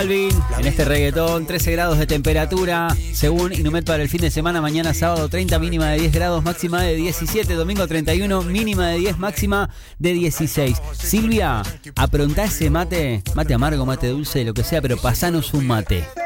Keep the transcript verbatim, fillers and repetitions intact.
Alvin, en este reggaetón, trece grados de temperatura, según Inumet para el fin de semana. Mañana sábado treinta, mínima de diez grados, máxima de diecisiete. Domingo treinta y uno, mínima de diez, máxima de dieciséis. Silvia, aprontá ese mate, mate amargo, mate dulce, lo que sea, pero pasanos un mate.